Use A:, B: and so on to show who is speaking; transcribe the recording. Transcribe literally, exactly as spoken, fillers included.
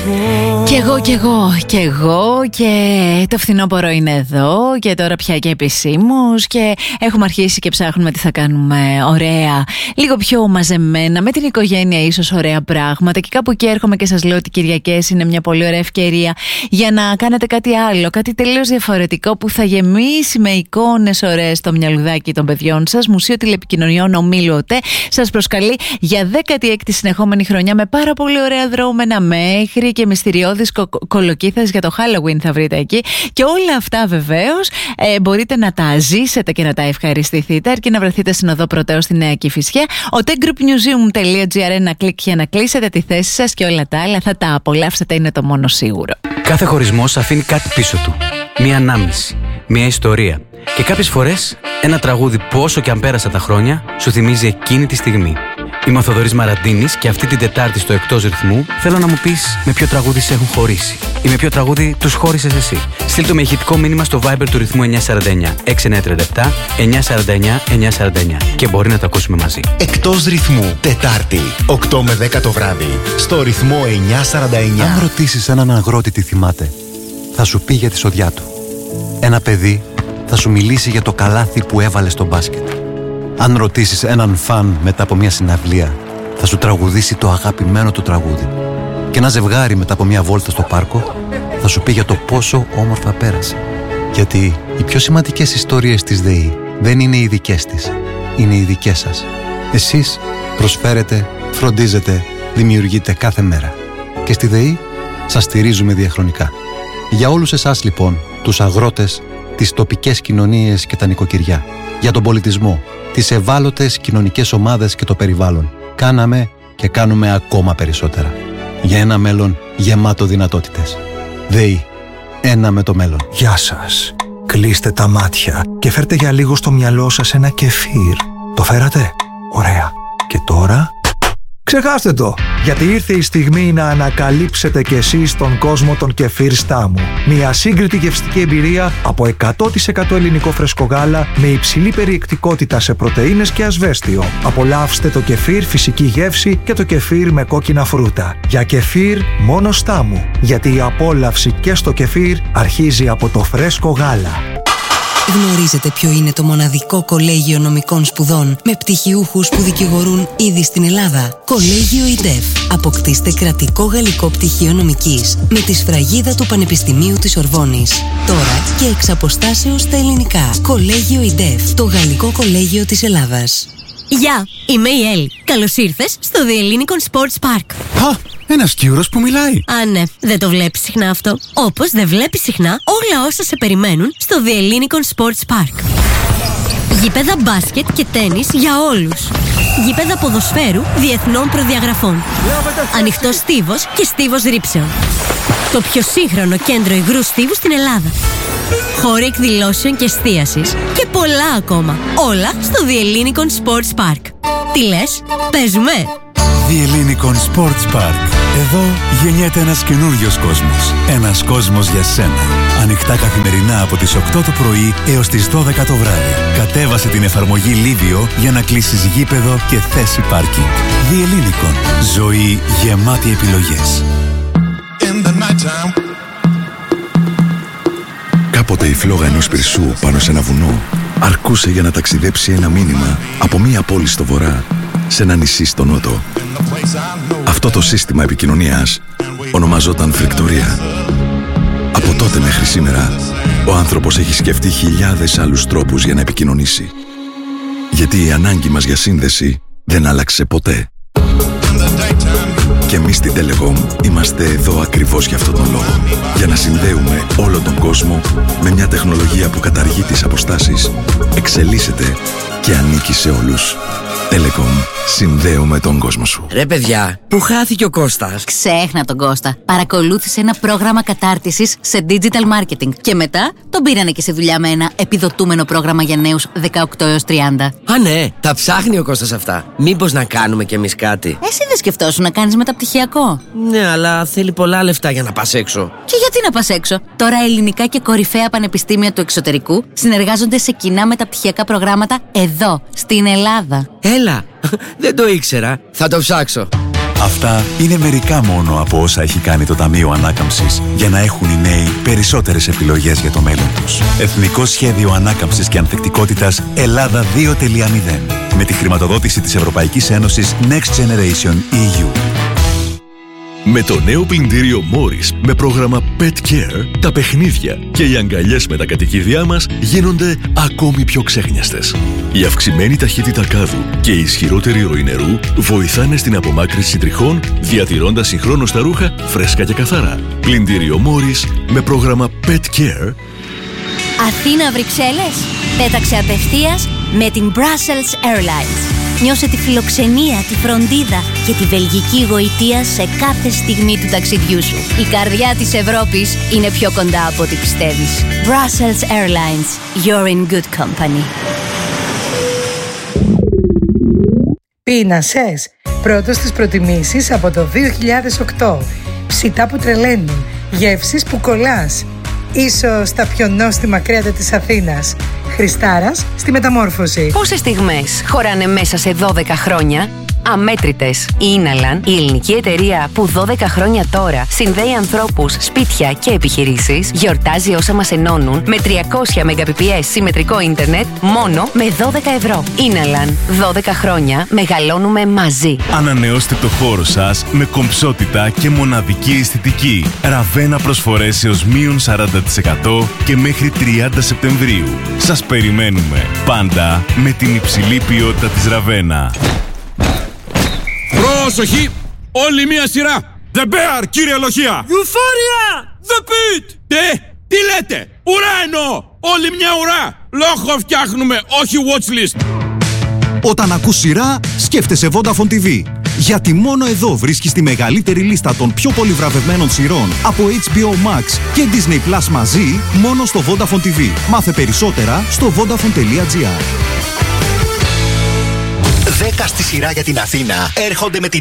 A: Κι εγώ, κι εγώ, κι εγώ και το φθινόπωρο είναι εδώ και τώρα πια και επισήμως και έχουμε αρχίσει και ψάχνουμε τι θα κάνουμε ωραία, λίγο πιο μαζεμένα, με την οικογένεια ίσως ωραία πράγματα και κάπου εκεί έρχομαι και σας λέω ότι Κυριακές είναι μια πολύ ωραία ευκαιρία για να κάνετε κάτι άλλο, κάτι τελείως διαφορετικό που θα γεμίσει με εικόνες ωραίες στο μυαλουδάκι των παιδιών σας. Μουσείο Τηλεπικοινωνιών Ομίλου ΟΤΕ σας προσκαλεί για δέκατη έκτη συνεχόμενη χρονιά με πάρα πολύ ωραία δρόμενα μέχρι και μυστηριώδεις κο- κολοκύθες για το Halloween θα βρείτε εκεί και όλα αυτά βεβαίως ε, μπορείτε να τα ζήσετε και να τα ευχαριστηθείτε αρκεί να βρεθείτε στην οδό Πρωτέως στη Νέα Κηφισιά. otegroupmuseum.gr, ένα κλικ για να κλείσετε τη θέση σας και όλα τα άλλα θα τα απολαύσετε, είναι το μόνο σίγουρο.
B: Κάθε χωρισμός αφήνει κάτι πίσω του. Μία ανάμνηση, μία ιστορία. Και κάποιες φορές ένα τραγούδι που όσο και αν πέρασαν τα χρόνια σου θυμίζει εκείνη τη στιγμή. Είμαι ο Θοδωρής Μαραντίνης και αυτή την Τετάρτη στο Εκτός Ρυθμού θέλω να μου πεις με ποιο τραγούδι σε έχουν χωρίσει ή με ποιο τραγούδι τους χώρισες εσύ. Στείλ το με ηχητικό μήνυμα στο Viber του Ρυθμού εννιά σαράντα εννιά έξι εννιά τριάντα επτά εννιά σαράντα εννιά εννιά σαράντα εννιά και μπορεί να το ακούσουμε μαζί.
C: Εκτός Ρυθμού, Τετάρτη, οκτώ με δέκα το βράδυ, στο Ρυθμό εννιά σαράντα εννιά.
D: Αν ρωτήσεις έναν αγρότη τι θυμάται, θα σου πει για τη σοδιά του. Ένα παιδί θα σου μιλήσει για το καλάθι που έβαλε στο μπάσκετ. Αν ρωτήσεις έναν φαν μετά από μια συναυλία, θα σου τραγουδήσει το αγαπημένο του τραγούδι. Και ένα ζευγάρι μετά από μια βόλτα στο πάρκο θα σου πει για το πόσο όμορφα πέρασε. Γιατί οι πιο σημαντικές ιστορίες της ΔΕΗ δεν είναι οι δικές της, είναι οι δικές σας. Εσείς προσφέρετε, φροντίζετε, δημιουργείτε κάθε μέρα. Και στη ΔΕΗ σας στηρίζουμε διαχρονικά. Για όλους εσάς λοιπόν, τους αγρότες, τις τοπικές κοινωνίες και τα νοικοκυριά, για τον πολιτισμό, τις ευάλωτες κοινωνικές ομάδες και το περιβάλλον, κάναμε και κάνουμε ακόμα περισσότερα. Για ένα μέλλον γεμάτο δυνατότητες. ΔΕΗ. Ένα με το μέλλον.
E: Γεια σας. Κλείστε τα μάτια και φέρτε για λίγο στο μυαλό σας ένα κεφίρ. Το φέρατε? Ωραία. Και τώρα... ξεχάστε το! Γιατί ήρθε η στιγμή να ανακαλύψετε κι εσείς τον κόσμο των κεφίρ Στάμου. Μια σύγκριτη γευστική εμπειρία από εκατό τοις εκατό ελληνικό φρέσκο γάλα με υψηλή περιεκτικότητα σε πρωτεΐνες και ασβέστιο. Απολαύστε το κεφίρ φυσική γεύση και το κεφίρ με κόκκινα φρούτα. Για κεφίρ μόνο Στάμου. Γιατί η απόλαυση και στο κεφίρ αρχίζει από το φρέσκο γάλα.
F: Γνωρίζετε ποιο είναι το μοναδικό κολέγιο νομικών σπουδών με πτυχιούχους που δικηγορούν ήδη στην Ελλάδα? Κολέγιο ΙΝΤΕΦ. Αποκτήστε κρατικό γαλλικό πτυχίο νομικής με τη σφραγίδα του Πανεπιστημίου της Ορβόνης. Τώρα και εξ αποστάσεως στα ελληνικά. Κολέγιο ΙΝΤΕΦ. Το γαλλικό κολέγιο της Ελλάδας.
G: Γεια, είμαι η Έλλη. Καλώς ήρθες στο The Ellinikon Sports Park.
H: Α, ένας Κύρος που μιλάει.
G: Α, ναι, δεν το βλέπεις συχνά αυτό. Όπως δεν βλέπεις συχνά όλα όσα σε περιμένουν στο The Ellinikon Sports Park. Γήπεδα μπάσκετ και τένις για όλους. Γήπεδα ποδοσφαίρου διεθνών προδιαγραφών. Ανοιχτός στίβος και στίβος ρήψεων. Το πιο σύγχρονο κέντρο υγρού στίβου στην Ελλάδα. Χώροι εκδηλώσεων και εστίασης και πολλά ακόμα. Όλα στο The Ellinikon Sports Park. Τι λες, παίζουμε?
H: The Ellinikon Sports Park. Εδώ γεννιέται ένας καινούριος κόσμος. Ένας κόσμος για σένα. Ανοιχτά καθημερινά από τις οκτώ το πρωί έως τις δώδεκα το βράδυ. Κατέβασε την εφαρμογή Livio για να κλείσεις γήπεδο και θέση πάρκινγκ. The Ellinikon. Ζωή γεμάτη επιλογές.
I: Κάποτε η φλόγα ενός πυρσού πάνω σε ένα βουνό αρκούσε για να ταξιδέψει ένα μήνυμα από μία πόλη στο βορρά σε ένα νησί στο νότο. Αυτό το σύστημα επικοινωνίας ονομαζόταν φρικτορία. Από τότε μέχρι σήμερα, ο άνθρωπος έχει σκεφτεί χιλιάδες άλλους τρόπους για να επικοινωνήσει. Γιατί η ανάγκη μας για σύνδεση δεν άλλαξε ποτέ. Και εμείς στην Telecom είμαστε εδώ ακριβώς για αυτόν τον λόγο. Για να συνδέουμε όλο τον κόσμο με μια τεχνολογία που καταργεί τις αποστάσεις, εξελίσσεται και ανήκει σε όλους. Telecom. Συνδέουμε τον κόσμο σου.
J: Ρε παιδιά, πού χάθηκε ο Κώστας?
A: Ξέχνα τον Κώστα. Παρακολούθησε ένα πρόγραμμα κατάρτισης σε digital marketing και μετά τον πήρανε και σε δουλειά με ένα επιδοτούμενο πρόγραμμα για νέους δεκαοκτώ έως τριάντα.
J: Α, ναι, τα ψάχνει ο Κώστας αυτά. Μήπως να κάνουμε κι εμείς κάτι?
A: Εσύ δεν σκεφτόσουν να κάνεις μεταπτυχιακό?
J: Ναι, αλλά θέλει πολλά λεφτά για να πας έξω.
A: Και γιατί να πας έξω? Τώρα ελληνικά και κορυφαία πανεπιστήμια του εξωτερικού συνεργάζονται σε κοινά μεταπτυχιακά προγράμματα εδώ, στην Ελλάδα.
J: Έλα, δεν το ήξερα. Θα το ψάξω.
H: Αυτά είναι μερικά μόνο από όσα έχει κάνει το Ταμείο Ανάκαμψης για να έχουν οι νέοι περισσότερες επιλογές για το μέλλον τους. Εθνικό Σχέδιο Ανάκαμψης και Ανθεκτικότητας Ελλάδα δύο κόμμα μηδέν με τη χρηματοδότηση της Ευρωπαϊκής Ένωσης Next Generation ι γιου.
K: Με το νέο πλυντήριο Morris με πρόγραμμα Pet Care, τα παιχνίδια και οι αγκαλιές με τα κατοικίδια μας γίνονται ακόμη πιο ξέχνιαστες. Η αυξημένη ταχύτητα κάδου και η ισχυρότερη ροή νερού βοηθάνε στην απομάκρυνση τριχών, διατηρώντας συγχρόνως τα ρούχα φρέσκα και καθαρά. Πλυντήριο Morris με πρόγραμμα Pet Care.
G: Αθήνα Βρυξέλλες. Πέταξε απευθείας με την Brussels Airlines. Νιώσε τη φιλοξενία, τη φροντίδα και τη βελγική γοητεία σε κάθε στιγμή του ταξιδιού σου. Η καρδιά της Ευρώπης είναι πιο κοντά από ό,τι πιστεύεις. Brussels Airlines. You're in good company.
L: Πίνασες. Πρώτος στις προτιμήσεις από το δύο χιλιάδες οκτώ. Ψητά που τρελαίνουν. Γεύσεις που κολλάς. Ίσως τα πιο νόστιμα κρέατα της Αθήνας. Χριστάρας στη Μεταμόρφωση.
M: Πόσες στιγμές χωράνε μέσα σε δώδεκα χρόνια? Αμέτρητες. Η Ίναλαν, η ελληνική εταιρεία που δώδεκα χρόνια τώρα συνδέει ανθρώπους, σπίτια και επιχειρήσεις, γιορτάζει όσα μας ενώνουν με τριακόσια μεγαπιπιες συμμετρικό ίντερνετ μόνο με δώδεκα ευρώ. Ίναλαν. δώδεκα χρόνια μεγαλώνουμε μαζί.
N: Ανανεώστε το χώρο σας με κομψότητα και μοναδική αισθητική. Ραβένα προσφορές έως μείον σαράντα τοις εκατό και μέχρι τριάντα Σεπτεμβρίου. Σας περιμένουμε πάντα με την υψηλή ποιότητα της Ραβένα.
O: Πρόσοχη! Όλη μία σειρά! The Bear, κύριε Λοχεία!
P: Euphoria!
O: The Pit! Τι! Τι λέτε! Ουρά εννοώ! Όλη μια ουρά! Λόγο φτιάχνουμε, όχι watchlist!
Q: Όταν ακούς σειρά, σκέφτεσαι Vodafone τι βι. Γιατί μόνο εδώ βρίσκεις τη μεγαλύτερη λίστα των πιο πολύ βραβευμένων σειρών από έιτς μπι ο Max και Disney Plus μαζί, μόνο στο Vodafone τι βι. Μάθε περισσότερα στο vodafone τελεία τζι άρ.
C: δέκα στη σειρά για την Αθήνα έρχονται με την